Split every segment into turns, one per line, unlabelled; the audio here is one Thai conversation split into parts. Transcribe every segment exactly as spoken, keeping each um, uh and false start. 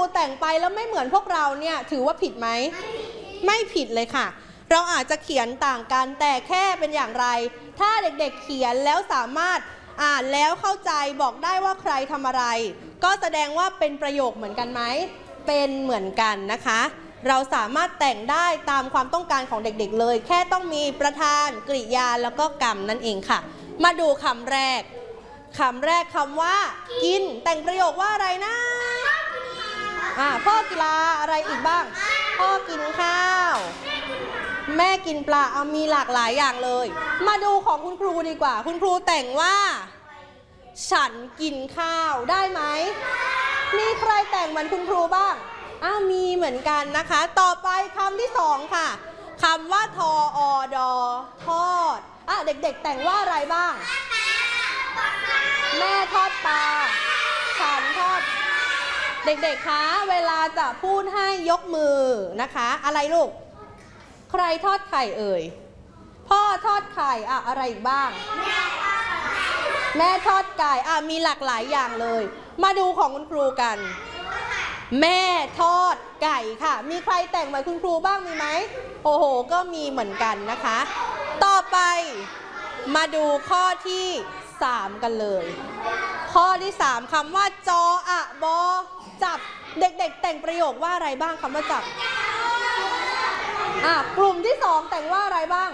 แต่งไปแล้วไม่เหมือนพวกเราเนี่ยถือว่าผิดไหมไม่ผิดเลยค่ะเราอาจจะเขียนต่างกันแต่แค่เป็นอย่างไรถ้าเด็กๆเขียนแล้วสามารถอ่านแล้วเข้าใจบอกได้ว่าใครทำอะไรก็แสดงว่าเป็นประโยคเหมือนกันไหมเป็นเหมือนกันนะคะเราสามารถแต่งได้ตามความต้องการของเด็กๆเลยแค่ต้องมีประธานกริยาแล้วก็กรรมนั่นเองค่ะมาดูคำแรกคำแรกคำว่ากินแต่งประโยคว่าอะไรนะอ่าพ่อกีฬาอะไรอีกบ้างพ่อกินข้าวแม่กินปลาเอามีหลากหลายอย่างเลยมาดูของคุณครูดีกว่าคุณครูแต่งว่าฉันกินข้าวได้ไหมมีใครแต่งเหมือนคุณครูบ้างอ้าวมีเหมือนกันนะคะต่อไปคำที่สองค่ะคำว่าทออดอทอดอ่ะเด็กๆแต่งว่าอะไรบ้างแม่ทอดปลาฉันทอดเด็กๆคะเวลาจะพูดให้ยกมือนะคะอะไรลูกใครทอดไข่เอ่ยพ่อทอดไข่อ่ะอะไรอีกบ้างแม่ทอดไก่อ่ะมีหลากหลายอย่างเลยมาดูของคุณครูกันแม่ทอดไก่ค่ะมีใครแต่งเหมือนคุณครูบ้างมีไหมโอ้โหก็มีเหมือนกันนะคะต่อไปมาดูข้อที่สามกันเลยข้อที่สามคำว่าจออะบอจับเด็กๆแต่งประโยคว่าอะไรบ้างคำว่าจับอ่ะกลุ่มที่สองแต่งว่าอะไรบ้าง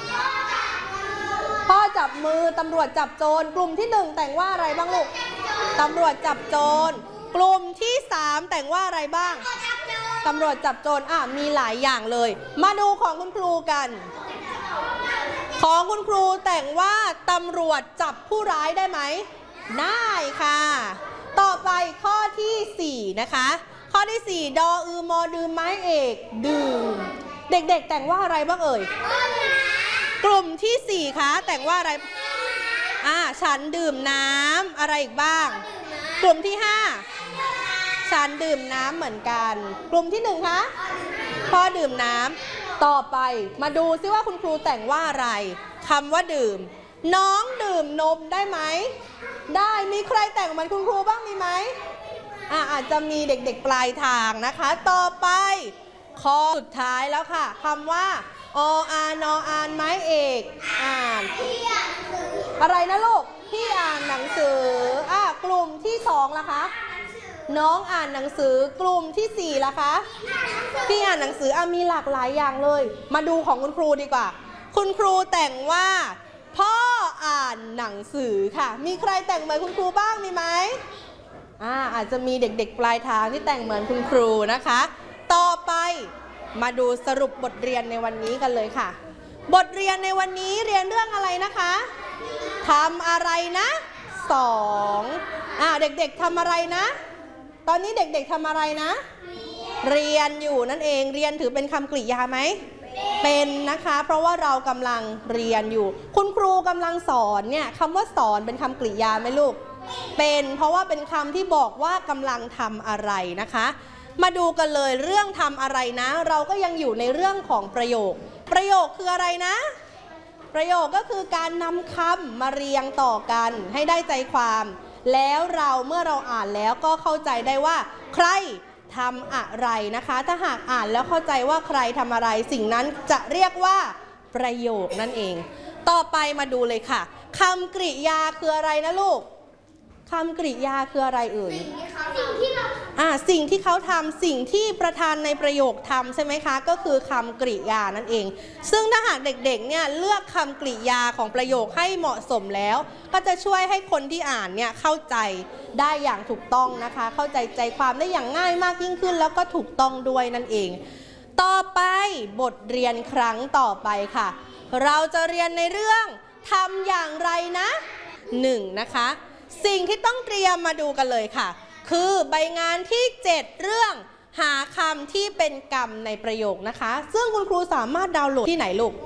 พ่อจับมือตำรวจจับโจรกลุ่มที่หนึ่งแต่งว่าอะไรบ้างลูกตำรวจจับโจรกลุ่มที่สามแต่งว่าอะไรบ้างตำรวจจับโจรอ่ะมีหลายอย่างเลยมาดูของคุณครูกันของคุณครูแต่งว่าตำรวจจับผู้ร้ายได้ไหมได้ค่ะต่อไปข้อที่สี่นะคะข้อที่สี่ดออือมอดื่มไม้เอกดื่มเด็กๆแต่งว่าอะไรบ้างเอ่ยกลุ่มที่สี่คะแต่งว่าอะไรอ่าฉันดื่มน้ำอะไรอีกบ้างกลุ่มที่ห้าฉันดื่มน้ำเหมือนกันกลุ่มที่หนึ่งคะพ่อดื่มน้ำต่อไปมาดูซิว่าคุณครูแต่งว่าอะไรคำว่าดื่มน้องดื่มนมได้ไหมได้มีใครแต่งเหมือนคุณครูบ้างมีไหมอ่าอาจจะมีเด็กๆปลายทางนะคะต่อไปข้อสุดท้ายแล้วค่ะคำว่าออานออ่านไม้เอกอ่านอะไรนะลูกพี่อ่านหนังสืออ่ะกลุ่มที่สองล่ะคะน้องอ่านหนังสือกลุ่มที่สี่ล่ะคะพี่อ่านหนังสืออ่ะมีหลากหลายอย่างเลยมาดูของคุณครูดีกว่าคุณครูแต่งว่าพ่ออ่านหนังสือค่ะมีใครแต่งเหมือนคุณครูบ้างมีไหมอ่าอาจจะมีเด็กๆปลายทางที่แต่งเหมือนคุณครูนะคะต่อไปมาดูสรุปบทเรียนในวันนี้กันเลยค่ะบทเรียนในวันนี้เรียนเรื่องอะไรนะคะทำอะไรนะสองอ่าเด็กๆทำอะไรนะตอนนี้เด็กๆทำอะไรนะเรียนอยู่นั่นเองเรียนถือเป็นคำกริยาไหมเป็นนะคะเพราะว่าเรากำลังเรียนอยู่คุณครูกำลังสอนเนี่ยคำว่าสอนเป็นคำกริยาไหมลูกเป็นเพราะว่าเป็นคำที่บอกว่ากำลังทำอะไรนะคะมาดูกันเลยเรื่องทำอะไรนะเราก็ยังอยู่ในเรื่องของประโยคประโยคคืออะไรนะประโยคก็คือการนำคำมาเรียงต่อกันให้ได้ใจความแล้วเราเมื่อเราอ่านแล้วก็เข้าใจได้ว่าใครทำอะไรนะคะถ้าหากอ่านแล้วเข้าใจว่าใครทำอะไรสิ่งนั้นจะเรียกว่าประโยคนั่นเองต่อไปมาดูเลยค่ะคำกริยาคืออะไรนะลูกคำกริยาคืออะไรเอ่ยสิ่งที่เราอ่าสิ่งที่เขาทำสิ่งที่ประธานในประโยคทำใช่ไหมคะก็คือคำกริยานั่นเองซึ่งถ้าหากเด็กๆเนี่ยเลือกคำกริยาของประโยคให้เหมาะสมแล้วก็จะช่วยให้คนที่อ่านเนี่ยเข้าใจได้อย่างถูกต้องนะคะเข้าใจใจความได้อย่างง่ายมากยิ่งขึ้นแล้วก็ถูกต้องด้วยนั่นเองต่อไปบทเรียนครั้งต่อไปค่ะเราจะเรียนในเรื่องทำอย่างไรนะหนึ่งนะคะสิ่งที่ต้องเตรียมมาดูกันเลยค่ะคือใบงานที่เจ็ดเรื่องหาคำที่เป็นกรรมในประโยคนะคะซึ่งคุณครูสามารถดาวน์โหลดที่ไหนลูก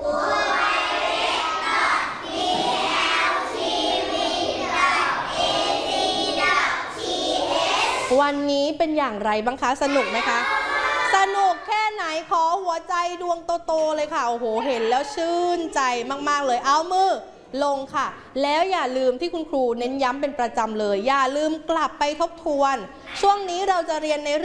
วันนี้เป็นอย่างไรบ้างคะสนุกไหมคะสนุกแค่ไหนขอหัวใจดวงโตๆเลยค่ะโอ้โหเห็นแล้วชื่นใจมากๆเลยเอามือลงค่ะแล้วอย่าลืมที่คุณครูเน้นย้ำเป็นประจำเลยอย่าลืมกลับไปทบทวนช่วงนี้เราจะเรียนใน